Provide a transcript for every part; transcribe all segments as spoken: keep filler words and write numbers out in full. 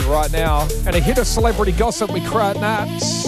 right now. And a hit of celebrity gossip with Crowd Nats.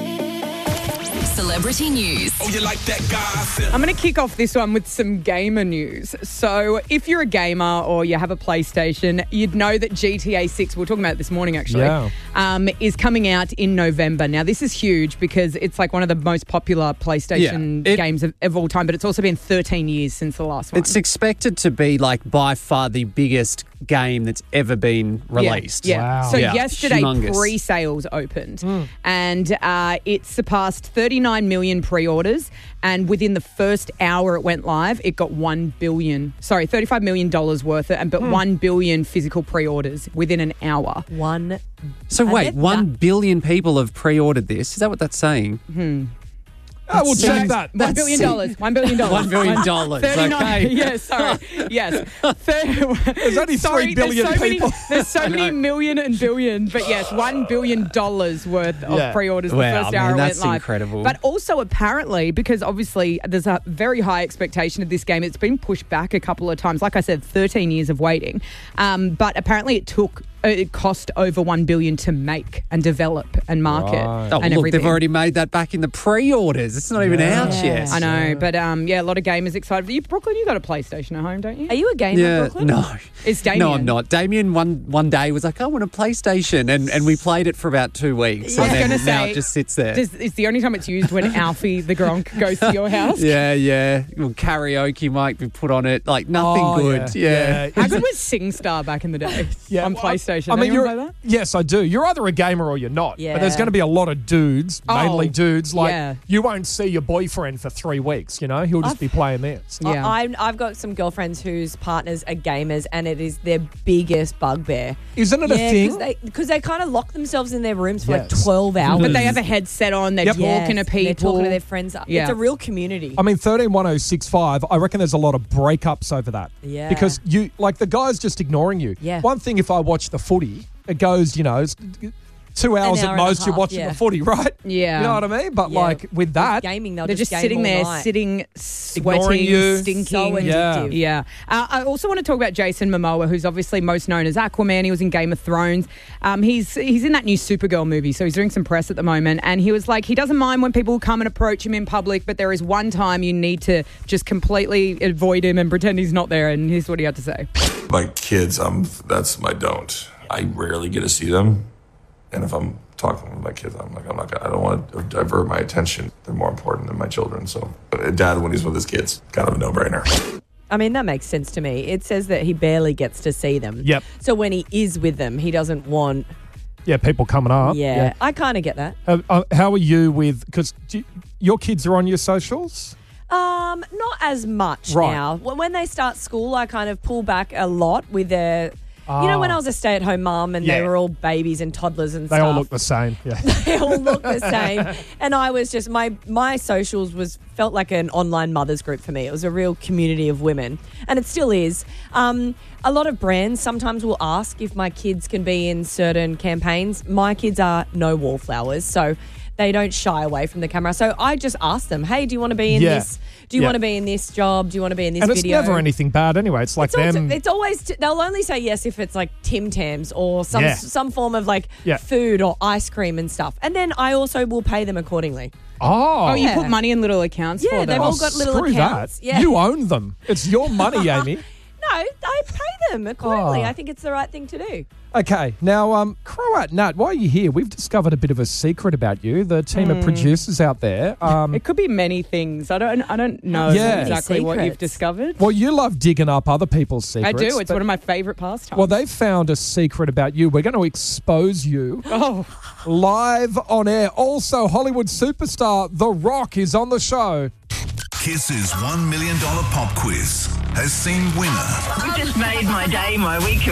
Celebrity news. Oh, you like that gossip? I'm going to kick off this one with some gamer news. So if you're a gamer or you have a PlayStation, you'd know that G T A six, we were talking about it this morning actually, Yeah. um, is coming out in November. Now, this is huge because it's like one of the most popular PlayStation Yeah, it- games of, of all time, but it's also been thirteen years since the last one. It's expected to be like by far the biggest game that's ever been released. Yeah. yeah. Wow. So Yeah, yesterday, humongous. pre-sales opened and uh, it surpassed thirty-nine million pre-orders. And within the first hour it went live, it got one billion, sorry, thirty-five million dollars worth, of, but one billion physical pre-orders within an hour. One. So I wait, bet one billion people have pre-ordered this. Is that what that's saying? Oh, we'll check that. One billion dollars. One billion dollars. One billion dollars. thirty-nine Okay. Yes, sorry. Yes. There's only sorry, three billion there's so people. Many, there's so many million and billion, but yes, one billion dollars worth of Yeah. pre-orders the Wow, first man, hour it that's went live. incredible. But also apparently, because obviously there's a very high expectation of this game, it's been pushed back a couple of times. Like I said, thirteen years of waiting. Um, but apparently it took, it cost over one billion to make and develop and market. Right. Oh, and look, everything. they've already made that back in the pre-orders. It's not even out Yeah. yet. I know, but um, yeah, a lot of gamers excited. You, Brooklyn, you got a PlayStation at home, don't you? Are you a gamer, Yeah, Brooklyn? no. It's Damien. No, I'm not. Damien one one day was like, I want a PlayStation, and, and we played it for about two weeks. I was and then gonna now say, it just sits there. Does, it's the only time it's used when Alfie the Gronk goes to your house. Yeah, yeah. Well, karaoke might be put on it. Like nothing Oh, good. Yeah. How good was SingStar back in the day Yeah, on well, PlayStation? I mean, Anyone you're, play that? yes, I do. You're either a gamer or you're not. Yeah. But there's going to be a lot of dudes, Oh, mainly dudes. Like yeah. you won't see your boyfriend for three weeks. You know, he'll just be playing this. Yeah. I, I've, I've got some girlfriends whose partners are gamers, and it is their biggest bugbear. Isn't it a Yeah, thing? because they, 'cause they kind of lock themselves in their rooms for like Yes. twelve hours. But they have a headset on. They're Yep. talking Yes, to people. They're talking to their friends. Yeah. It's a real community. I mean, thirteen one oh six five, I reckon there's a lot of breakups over that. Yeah. Because you, like, the guy's just ignoring you. Yeah. One thing, if I watch the footy, it goes, you know, it's two hours hour at and a most, you're half, watching yeah. the footy, right? Yeah. You know what I mean? But, Yeah. like, with that, gaming, they'll They're just, just game sitting all there, night. sitting, Ignoring sweating, you. stinking. So Yeah. addictive. Yeah. Uh, I also want to talk about Jason Momoa, who's obviously most known as Aquaman. He was in Game of Thrones. Um, he's he's in that new Supergirl movie, so he's doing some press at the moment. And he was like, he doesn't mind when people come and approach him in public, but there is one time you need to just completely avoid him and pretend he's not there. And here's what he had to say. My kids, I'm, that's my don't. I rarely get to see them. And if I'm talking with my kids, I'm like, I'm not gonna, I don't want to divert my attention. They're more important than my children. So uh, dad, when he's with his kids, kind of a no-brainer. I mean, that makes sense to me. It says that he barely gets to see them. Yep. So when he is with them, he doesn't want. yeah, people coming up. Yeah, I kind of get that. Uh, uh, how are you with, because your kids are on your socials? Um, not as much Right. now. When when they start school, I kind of pull back a lot with their. You know, when I was a stay-at-home mum and they Yeah. were all babies and toddlers and They stuff. all look the same. Yeah. They all look the same. And I was just, my my socials was felt like an online mothers group for me. It was a real community of women. And it still is. Um, a lot of brands sometimes will ask if my kids can be in certain campaigns. My kids are no wallflowers, so they don't shy away from the camera. So I just ask them, hey, do you want to be in Yeah. this? Do you Yeah. want to be in this job? Do you want to be in this And it's video? never anything bad anyway. It's like It's, also, them. it's always t- they'll only say yes if it's like Tim Tams or some Yeah. some form of like Yeah. food or ice cream and stuff, and then I also will pay them accordingly. oh. Oh, you Yeah. put money in little accounts Yeah, for them. they've Oh, all got little screw accounts. that. Yeah. You own them. It's your money, Amy. No, I pay them accordingly. Oh. I think it's the right thing to do. Okay, now, um, Croat Nat, why are you here? We've discovered a bit of a secret about you. The team Hmm. of producers out there. Um, It could be many things. I don't. I don't know Yeah. exactly what you've Secrets. discovered. well, you love digging up other people's I secrets. do. It's but- one of my favourite pastimes. Well, they've found a secret about you. We're going to expose you Oh, live on air. Also, Hollywood superstar The Rock is on the show. Kiss's one million dollars pop quiz has seen winner You just made my day, my week.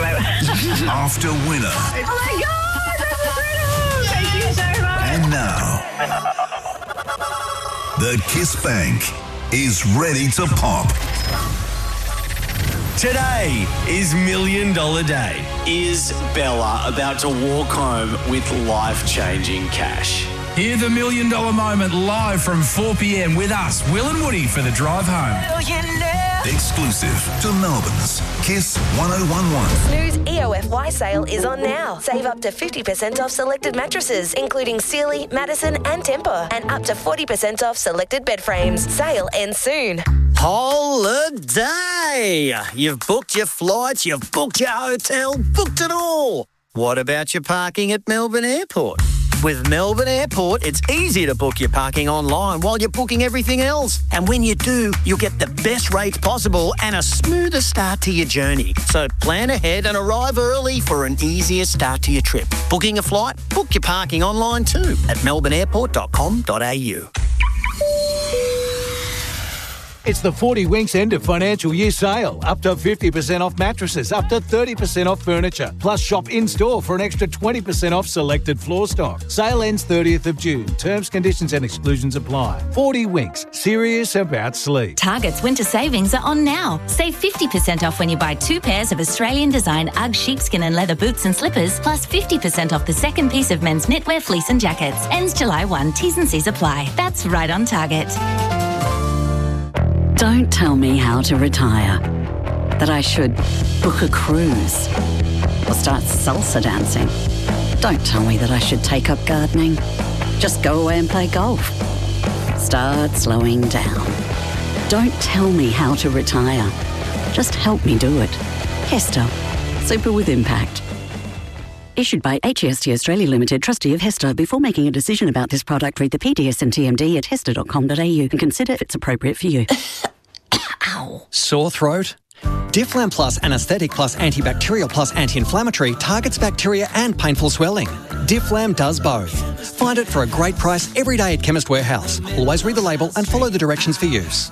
after winner. Oh my God, that's incredible! Thank you so much. And now, the Kiss Bank is ready to pop. Today is Million Dollar Day. Is Bella about to walk home with life-changing cash? Hear the Million Dollar Moment live from four p.m. with us, Will and Woody, for the drive home. Exclusive to Melbourne's Kiss one oh one one. Snooze E O F Y sale is on now. Save up to fifty percent off selected mattresses, including Sealy, Madison and Tempur, and up to forty percent off selected bed frames. Sale ends soon. Holiday! You've booked your flights, you've booked your hotel, booked it all. What about your parking at Melbourne Airport? With Melbourne Airport, it's easy to book your parking online while you're booking everything else. And when you do, you'll get the best rates possible and a smoother start to your journey. So plan ahead and arrive early for an easier start to your trip. Booking a flight? Book your parking online too at melbourne airport dot com dot a u. It's the forty Winks end of financial year sale. Up to fifty percent off mattresses, up to thirty percent off furniture. Plus shop in-store for an extra twenty percent off selected floor stock. Sale ends thirtieth of June. Terms, conditions and exclusions apply. forty Winks. Serious about sleep. Target's winter savings are on now. Save fifty percent off when you buy two pairs of Australian design UGG sheepskin and leather boots and slippers, plus fifty percent off the second piece of men's knitwear, fleece and jackets. Ends July first. T's and C's apply. That's right on Target. Don't tell me how to retire. That I should book a cruise or start salsa dancing. Don't tell me that I should take up gardening. Just go away and play golf. Start slowing down. Don't tell me how to retire. Just help me do it. Hester. Super with impact. Issued by H E S T Australia Limited, trustee of Hester. Before making a decision about this product, read the P D S and T M D at hester dot com dot a u and consider if it's appropriate for you. Ow. Sore throat? Difflam Plus Anaesthetic Plus Antibacterial Plus Anti-Inflammatory targets bacteria and painful swelling. Difflam does both. Find it for a great price every day at Chemist Warehouse. Always read the label and follow the directions for use.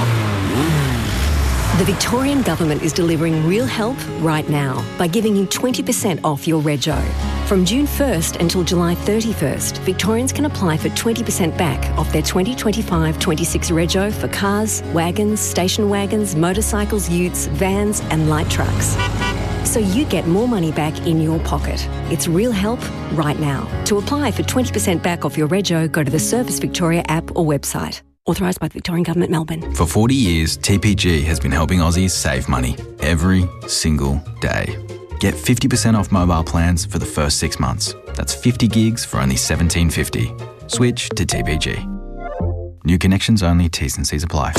The Victorian Government is delivering real help right now by giving you twenty percent off your rego. From June first until July thirty-first, Victorians can apply for twenty percent back off their twenty twenty-five twenty-six rego for cars, wagons, station wagons, motorcycles, utes, vans and light trucks. So you get more money back in your pocket. It's real help right now. To apply for twenty percent back off your rego, go to the Service Victoria app or website. Authorised by the Victorian Government, Melbourne. For forty years, T P G has been helping Aussies save money every single day. Get fifty percent off mobile plans for the first six months. That's fifty gigs for only seventeen fifty. Switch to T P G. New connections only, T's and C's apply.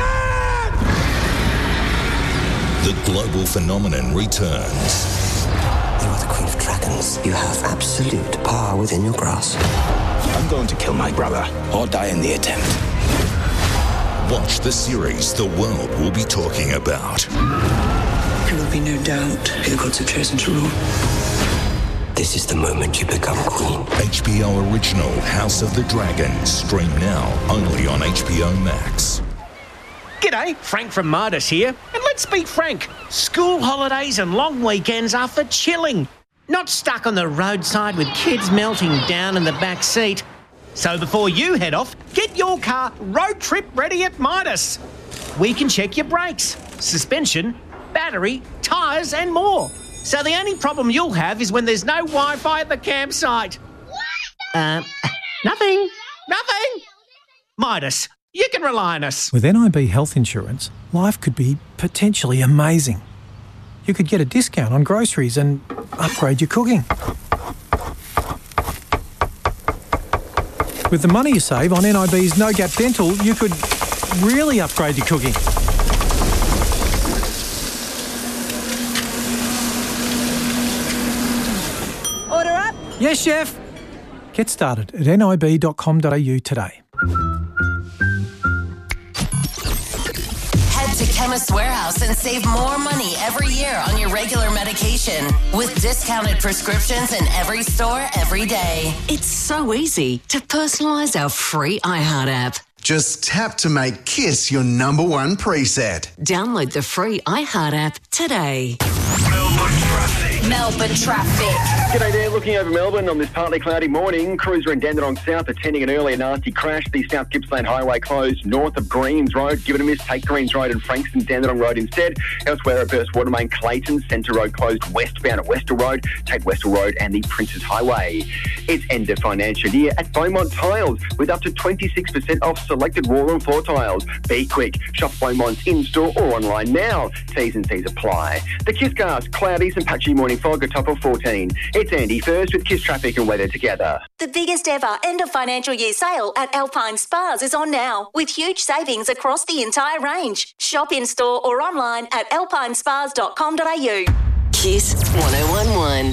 The global phenomenon returns. You are the Queen of Dragons. You have absolute power within your grasp. I'm going to kill my brother or die in the attempt. Watch the series the world will be talking about. There will be no doubt who the gods have chosen to rule. This is the moment you become queen. H B O original House of the Dragon. Stream now only on H B O Max. G'day, Frank from Midas here. And let's be frank, school holidays and long weekends are for chilling, not stuck on the roadside with kids melting down in the back seat. So before you head off, get your car road trip ready at Midas. We can check your brakes, suspension, battery, tyres and more. So the only problem you'll have is when there's no Wi-Fi at the campsite. What? Uh, nothing. Nothing. Midas, you can rely on us. With N I B Health Insurance, life could be potentially amazing. You could get a discount on groceries and upgrade your cooking. With the money you save on N I B's No Gap Dental, you could really upgrade your cooking. Order up. Yes, chef. Get started at n i b dot com dot a u today. Head to Chemist Warehouse and save more money every year on your regular medication with discounted prescriptions in every store every day. It's so easy to personalise our free iHeart app. Just tap to make Kiss your number one preset. Download the free iHeart app today. Melbourne traffic. Melbourne traffic. G'day there, looking over Melbourne on this partly cloudy morning. Cruiser in Dandenong South attending an earlier nasty crash. The South Gippsland Highway closed north of Greens Road. Give it a miss, take Greens Road and Frankston Dandenong Road instead. Elsewhere at Burst Watermain Clayton, Centre Road closed westbound at Westall Road. Take Westall Road and the Princes Highway. It's end of financial year at Beaumont Tiles with up to twenty-six percent off selected wall and floor tiles. Be quick. Shop Beaumont's in-store or online now. T's and C's apply. The Kisscast, cloudy and patchy morning fog, a top of fourteen. It's Andy first with Kiss Traffic and weather together. The biggest ever end of financial year sale at Alpine Spas is on now, with huge savings across the entire range. Shop in store or online at alpine spas dot com dot a u. Kiss one oh one one.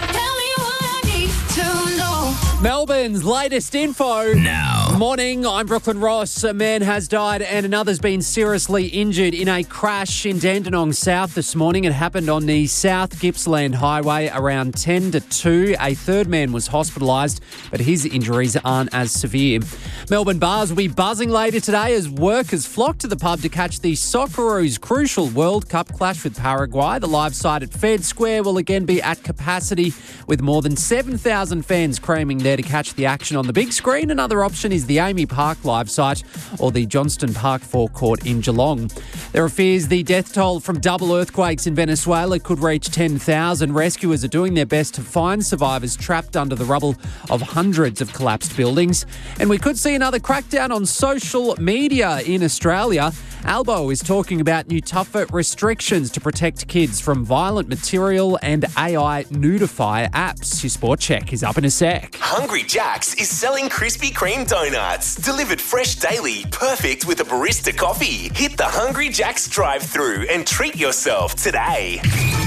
Melbourne's latest info. Now. Morning, I'm Brooklyn Ross. A man has died and another's been seriously injured in a crash in Dandenong South this morning. It happened on the South Gippsland Highway around ten to two. A third man was hospitalised, but his injuries aren't as severe. Melbourne bars will be buzzing later today as workers flock to the pub to catch the Socceroos' crucial World Cup clash with Paraguay. The live site at Fed Square will again be at capacity with more than seven thousand fans cramming there to catch the action on the big screen. Another option is the Amy Park live site or the Johnston Park forecourt in Geelong. There are fears the death toll from double earthquakes in Venezuela could reach ten thousand. Rescuers are doing their best to find survivors trapped under the rubble of hundreds of collapsed buildings. And we could see another crackdown on social media in Australia. Albo is talking about new tougher restrictions to protect kids from violent material and A I nudify apps. Your sport check is up in a sec. Hungry Jack's is selling Krispy Kreme donuts, delivered fresh daily, perfect with a barista coffee. Hit the Hungry Jack's drive-thru and treat yourself today.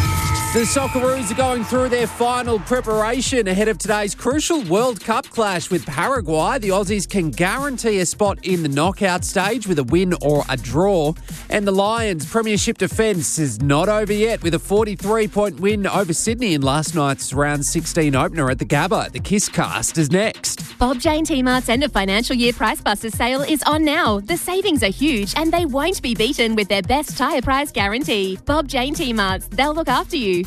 The Socceroos are going through their final preparation ahead of today's crucial World Cup clash with Paraguay. The Aussies can guarantee a spot in the knockout stage with a win or a draw. And the Lions' premiership defence is not over yet with a forty-three point win over Sydney in last night's round sixteen opener at the Gabba. The Kisscast is next. Bob Jane T-Mart's end of financial year Price Busters sale is on now. The savings are huge and they won't be beaten with their best tyre price guarantee. Bob Jane T-Mart's, they'll look after you.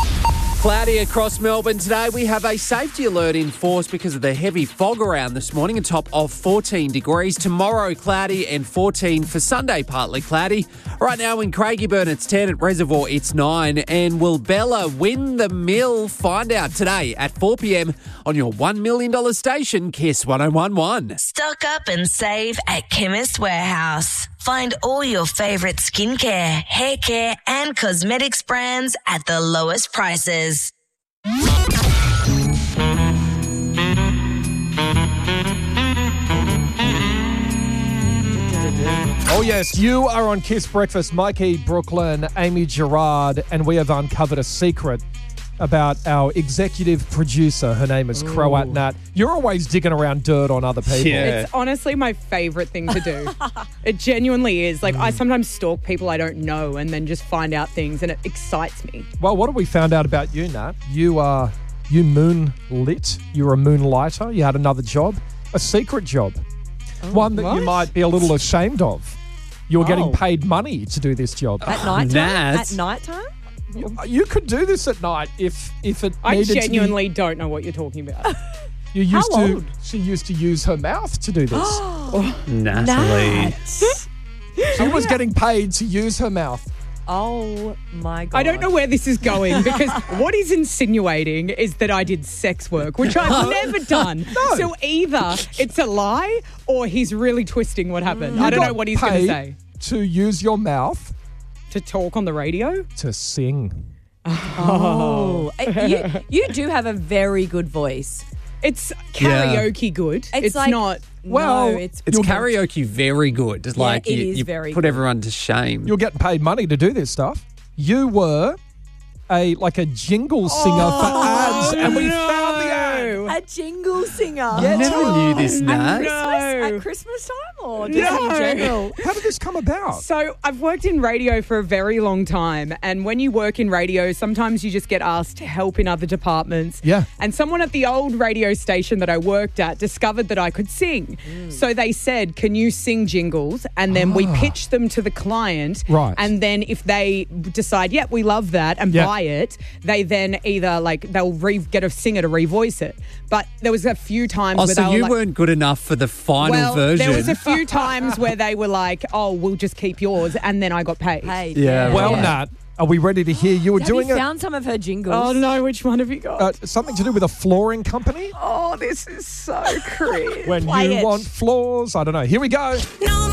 Cloudy across Melbourne today. We have a safety alert in force because of the heavy fog around this morning, a top of fourteen degrees. Tomorrow, cloudy and fourteen for Sunday, partly cloudy. Right now in Craigieburn, it's ten. At Reservoir, it's nine. And will Bella win the mill? Find out today at four p.m. on your one million dollars station, Kiss one oh one one. Stock up and save at Chemist Warehouse. Find all your favourite skincare, hair care and cosmetics brands at the lowest prices. Oh, yes, you are on Kiss Breakfast. Mikey, Brooklyn, Amy Gerard, and we have uncovered a secret about our executive producer. Her name is Croat Nat. You're always digging around dirt on other people. Yeah. It's honestly my favourite thing to do. It genuinely is. Like, mm. I sometimes stalk people I don't know and then just find out things, and it excites me. Well, what have we found out about you, Nat? You are, you moonlit. You were a moonlighter. You had another job, a secret job. Oh, One that what? you might be a little ashamed of. You were oh. getting paid money to do this job. At night time? At night time? You, you could do this at night if if it I needed genuinely to be, don't know what you're talking about. You used How to. old? She used to use her mouth to do this. oh, Natalie. She was getting paid to use her mouth. Oh my God. I don't know where this is going because what he's insinuating is that I did sex work, which I've never done. No. So either it's a lie or he's really twisting what happened. You I don't got know what he's going to paid say. To use your mouth. To talk on the radio? To sing. Oh. you, you do have a very good voice. It's karaoke yeah. good. It's, it's like, not. Well, no, it's, it's karaoke very good. It's yeah, like it you, is you very put good. everyone to shame. You're getting paid money to do this stuff. You were a like a jingle singer oh, for ads, and we no. found the ad. A A jingle singer. I never knew this, Nat. Christmas, at Christmas time or just No. in general? How did this come about? So I've worked in radio for a very long time, and when you work in radio, sometimes you just get asked to help in other departments. Yeah. And someone at the old radio station that I worked at discovered that I could sing. So they said, can you sing jingles? And then we pitched them to the client. Right. And then if they decide, yep, we love that and Yeah. buy it, they then either like they'll re- get a singer to revoice it. But there was a few times Oh, where so they were you like, weren't good enough for the final well, version. there was a few times where they were like, oh, we'll just keep yours. And then I got paid. Paid. Yeah, Well, right. Nat, are we ready to hear you were Have doing you it? found some of her jingles? Oh, no. Which one have you got? Uh, something to do with a flooring company? Oh, this is so cringe. When Play you it. want floors? I don't know. Here we go.